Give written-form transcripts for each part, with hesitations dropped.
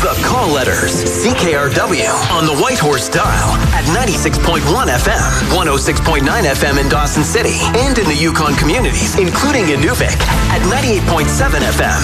The Call Letters, CKRW, on the Whitehorse dial at 96.1 FM, 106.9 FM in Dawson City, and in the Yukon communities, including Inuvik, at 98.7 FM.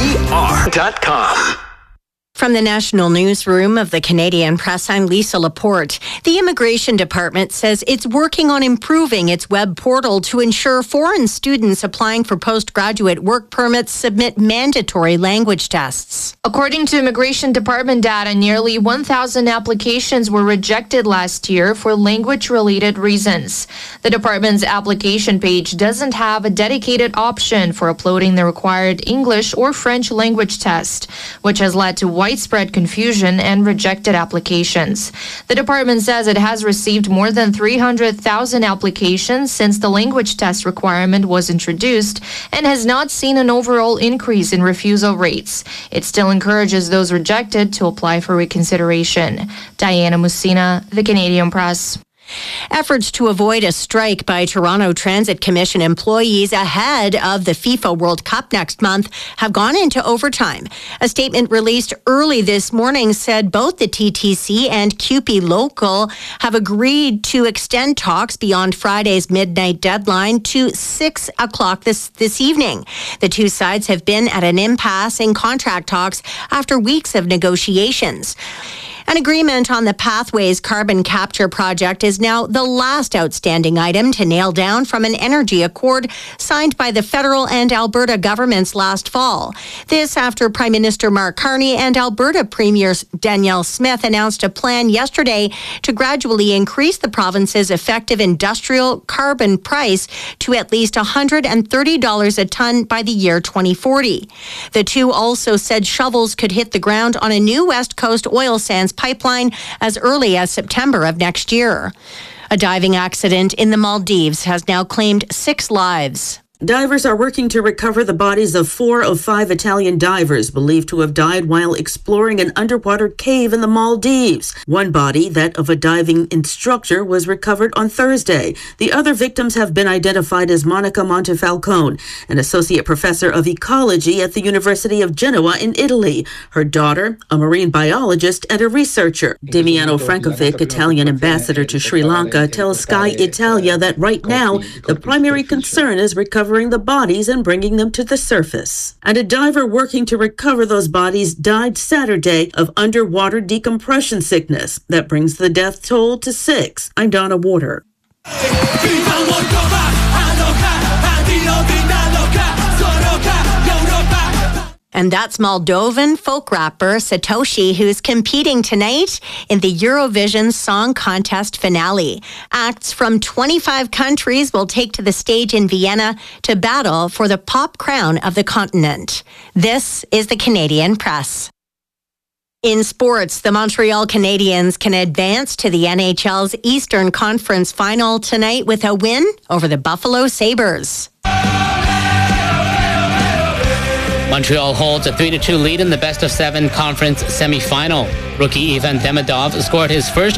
WeAre.com. From the National Newsroom of the Canadian Press, I'm Lisa Laporte. The Immigration Department says it's working on improving its web portal to ensure foreign students applying for postgraduate work permits submit mandatory language tests. According to Immigration Department data, nearly 1,000 applications were rejected last year for language-related reasons. The department's application page doesn't have a dedicated option for uploading the required English or French language test, which has led to widespread confusion and rejected applications. The department says it has received more than 300,000 applications since the language test requirement was introduced and has not seen an overall increase in refusal rates. It still encourages those rejected to apply for reconsideration. Diana Musina, The Canadian Press. Efforts to avoid a strike by Toronto Transit Commission employees ahead of the FIFA World Cup next month have gone into overtime. A statement released early this morning said both the TTC and CUPE Local have agreed to extend talks beyond Friday's midnight deadline to 6 o'clock this evening. The two sides have been at an impasse in contract talks after weeks of negotiations. An agreement on the Pathways carbon capture project is now the last outstanding item to nail down from an energy accord signed by the federal and Alberta governments last fall. This after Prime Minister Mark Carney and Alberta Premier Danielle Smith announced a plan yesterday to gradually increase the province's effective industrial carbon price to at least $130 a ton by the year 2040. The two also said shovels could hit the ground on a new West Coast oil sands pipeline as early as September of next year. A diving accident in the Maldives has now claimed 6 lives. Divers are working to recover the bodies of 4 of 5 Italian divers believed to have died while exploring an underwater cave in the Maldives. One body, that of a diving instructor, was recovered on Thursday. The other victims have been identified as Monica Montefalcone, an associate professor of ecology at the University of Genoa in Italy, her daughter, a marine biologist and a researcher. Damiano Frankovic, Italian ambassador to Sri Lanka, tells Sky Italia that right now the primary concern is recovering the bodies and bringing them to the surface. And a diver working to recover those bodies died Saturday of underwater decompression sickness. That brings the death toll to 6. I'm Donna Warder. And that's Moldovan folk rapper Satoshi, who's competing tonight in the Eurovision Song Contest finale. Acts from 25 countries will take to the stage in Vienna to battle for the pop crown of the continent. This is the Canadian Press. In sports, the Montreal Canadiens can advance to the NHL's Eastern Conference Final tonight with a win over the Buffalo Sabres. Montreal holds a 3-2 lead in the best-of-7 conference semifinal. Rookie Ivan Demidov scored his first